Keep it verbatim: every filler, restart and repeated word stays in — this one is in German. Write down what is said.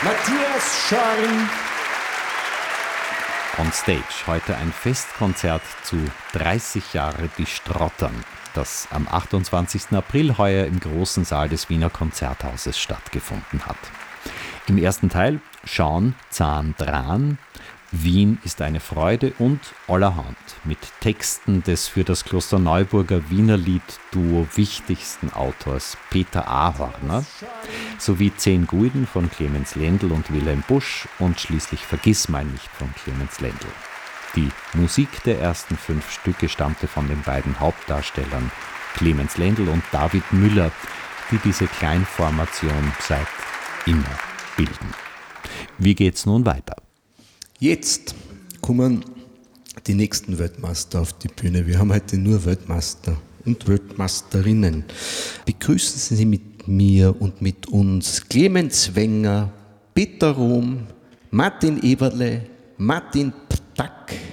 Matthias Schorn. On Stage heute ein Festkonzert zu dreißig Jahre Die Strottern, das am achtundzwanzigsten April heuer im großen Saal des Wiener Konzerthauses stattgefunden hat. Im ersten Teil Schauen, Zahn, Dran, Wien ist eine Freude und allerhand mit Texten des für das Klosterneuburger Wienerlied-Duo wichtigsten Autors Peter Ahorner sowie Zehn Gulden von Clemens Lendl und Wilhelm Busch und schließlich Vergissmeinnicht von Clemens Lendl. Die Musik der ersten fünf Stücke stammte von den beiden Hauptdarstellern Clemens Lendl und David Müller, die diese Kleinformation seit immer bilden. Wie geht's nun weiter? Jetzt kommen die nächsten Weltmeister auf die Bühne. Wir haben heute nur Weltmeister und Weltmeisterinnen. Begrüßen Sie mit mir und mit uns Clemens Wenger, Peter Rom, Martin Eberle, Martin Ptak,